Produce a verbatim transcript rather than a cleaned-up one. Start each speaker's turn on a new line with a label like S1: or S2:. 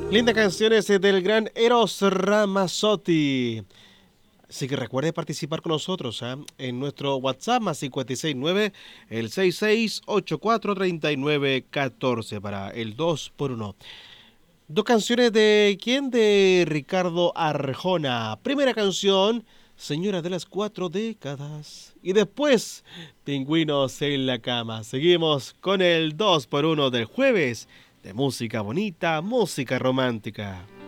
S1: Lindas canciones del gran Eros Ramazzotti. Así que recuerde participar con nosotros ¿eh? en nuestro WhatsApp más cinco seis nueve, el seis seis ocho cuatro tres nueve uno cuatro para el dos por uno. Dos canciones de ¿quién? De Ricardo Arjona. Primera canción, Señora de las Cuatro Décadas. Y después, Pingüinos en la Cama. Seguimos con el dos por uno del jueves de música bonita, música romántica.